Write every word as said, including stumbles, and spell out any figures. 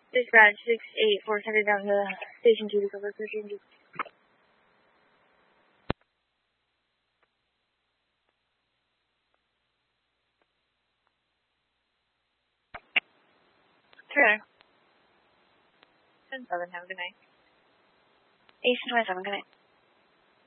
Dispatch six eight four hundred down to station two to cover station two. Trailer. ten seven, have a good night. Ace twenty-seven, good night.